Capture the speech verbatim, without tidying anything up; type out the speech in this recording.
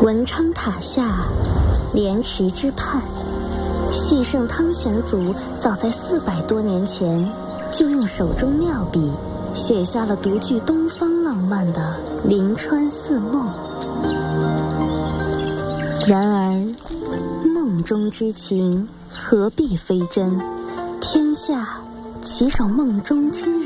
文昌塔下，莲池之畔，戏圣汤显祖早在四百多年前就用手中妙笔写下了独具东方浪漫的《临川四梦》。然而梦中之情何必非真，天下岂少梦中之人。